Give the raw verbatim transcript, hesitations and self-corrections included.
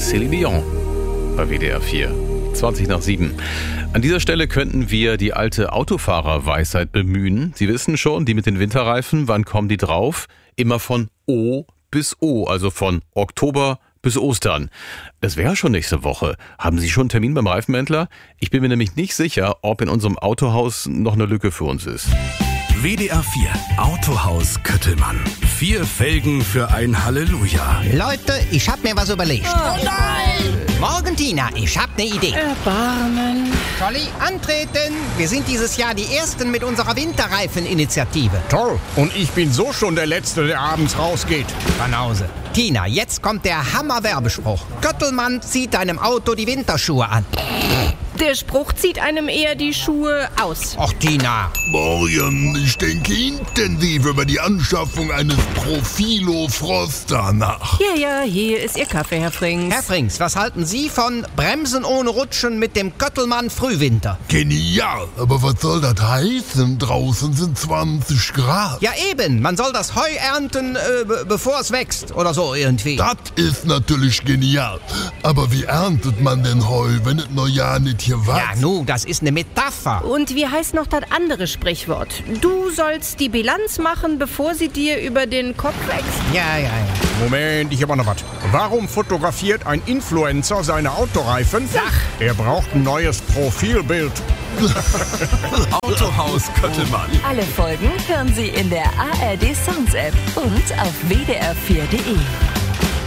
Céline Dion bei W D R vier. zwanzig nach sieben. An dieser Stelle könnten wir die alte Autofahrerweisheit bemühen. Sie wissen schon, die mit den Winterreifen, wann kommen die drauf? Immer von O bis O, also von Oktober bis Ostern. Das wäre schon nächste Woche. Haben Sie schon einen Termin beim Reifenhändler? Ich bin mir nämlich nicht sicher, ob in unserem Autohaus noch eine Lücke für uns ist. W D R vier Autohaus Köttelmann. Vier Felgen für ein Halleluja. Leute, ich hab mir was überlegt. Oh nein! Morgen, Tina, ich hab ne Idee. Erbarmen. Jolly, antreten! Wir sind dieses Jahr die Ersten mit unserer Winterreifen-Initiative. Toll. Und ich bin so schon der Letzte, der abends rausgeht. Banause. Tina, jetzt kommt der Hammer-Werbespruch. Köttelmann zieht deinem Auto die Winterschuhe an. Der Spruch zieht einem eher die Schuhe aus. Och, Tina. Morgen, ich denke intensiv über die Anschaffung eines Profilo Froster nach. Ja, ja, hier ist Ihr Kaffee, Herr Frings. Herr Frings, was halten Sie von Bremsen ohne Rutschen mit dem Köttelmann Frühwinter? Genial, aber was soll das heißen? Draußen sind zwanzig Grad. Ja eben, man soll das Heu ernten, äh, be- bevor es wächst oder so irgendwie. Das ist natürlich genial. Aber wie erntet man denn Heu, wenn es noch ja nicht hier wächst? Ja, nu, das ist eine Metapher. Und wie heißt noch das andere Sprichwort? Du sollst die Bilanz machen, bevor sie dir über den Kopf wächst. Ja, ja, ja. Moment, ich hab auch noch was. Warum fotografiert ein Influencer seine Autoreifen? Sag. Er braucht ein neues Profilbild. Autohaus Köttelmann. Alle Folgen hören Sie in der A R D Sounds App und auf w d r vier punkt d e.